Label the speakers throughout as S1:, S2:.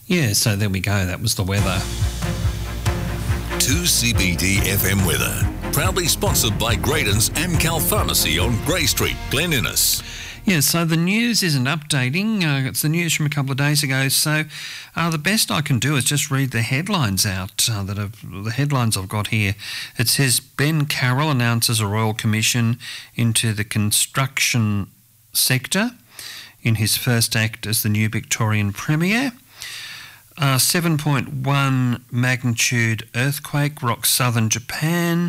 S1: Yeah, so there we go. That was the weather.
S2: 2CBD FM weather. Proudly sponsored by Graydon's Amcal Pharmacy on Grey Street, Glen Innes.
S1: Yeah, so the news isn't updating. It's the news from a couple of days ago. So the best I can do is just read the headlines out. The headlines I've got here. It says Ben Carroll announces a royal commission into the construction sector in his first act as the new Victorian Premier. 7.1 magnitude earthquake rocks southern Japan.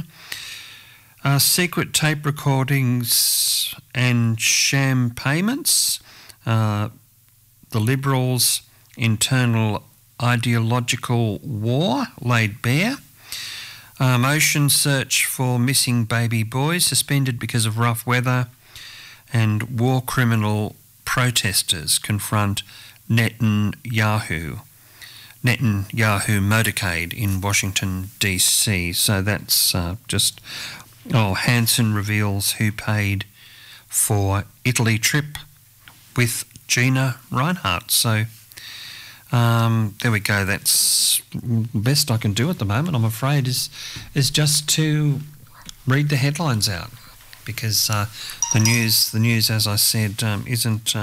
S1: Secret tape recordings and sham payments. The Liberals' internal ideological war laid bare. Motion search for missing baby boys suspended because of rough weather. And war criminal protesters confront Netanyahu motorcade in Washington, D.C. So that's just... Hanson reveals who paid for Italy trip with Gina Reinhardt. So there we go. That's the best I can do at the moment, I'm afraid, is just to read the headlines out, because the news, as I said, isn't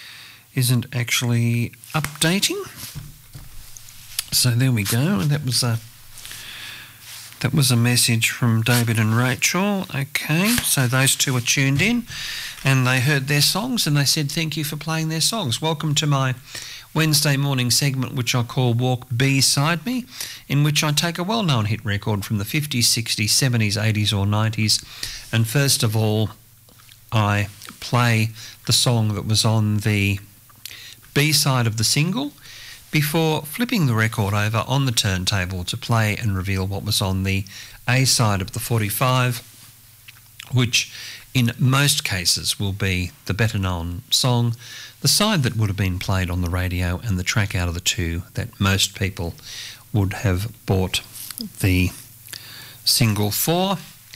S1: actually updating. So there we go. And that was a message from David and Rachel. Okay, so those two are tuned in and they heard their songs and they said thank you for playing their songs. Welcome to my Wednesday morning segment, which I call Walk Beside Me, in which I take a well-known hit record from the 50s, 60s, 70s, 80s or 90s, and first of all I play the song that was on the B-side of the single before flipping the record over on the turntable to play and reveal what was on the A-side of the 45, which in most cases will be the better-known song, the side that would have been played on the radio, and the track out of the two that most people would have bought the single for.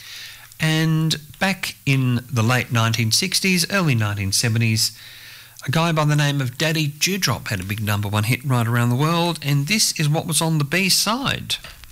S1: And back in the late 1960s, early 1970s, a guy by the name of Daddy Dewdrop had a big number one hit right around the world, and this is what was on the B-side.